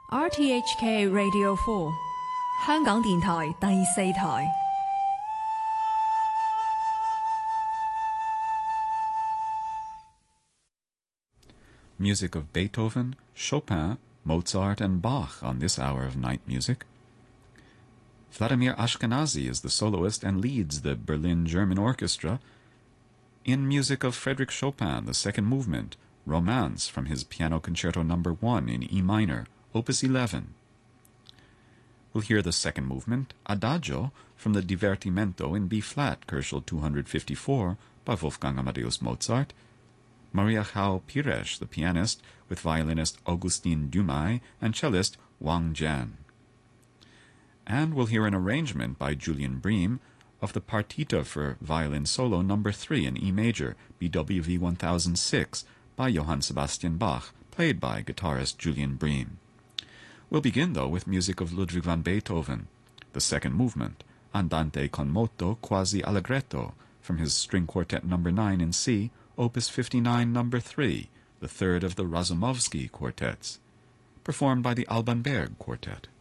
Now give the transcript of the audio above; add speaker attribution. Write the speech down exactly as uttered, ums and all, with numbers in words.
Speaker 1: R T H K Radio four 香港電台第四台。
Speaker 2: Music of Beethoven, Chopin, Mozart, and Bach on this hour of night music. Vladimir Ashkenazy is the soloist and leads the Berlin German Orchestra in music of Frédéric Chopin, the second movement, Romance, from his Piano Concerto number one in E minor, Opus eleven. We'll hear the second movement, Adagio, from the Divertimento in B-flat, Koelschel two fifty-four, by Wolfgang Amadeus Mozart. Maria João Pires, the pianist, with violinist Augustin Dumay and cellist Wang Jian. And we'll hear an arrangement by Julian Bream of the Partita for Violin Solo number three in E major, B W V one thousand six, by Johann Sebastian Bach, played by guitarist Julian Bream. We'll begin, though, with music of Ludwig van Beethoven, the second movement, Andante con moto quasi allegretto, from his String Quartet number nine in C, Opus fifty-nine number three, the third of the Razumovsky quartets, performed by the Alban Berg Quartet.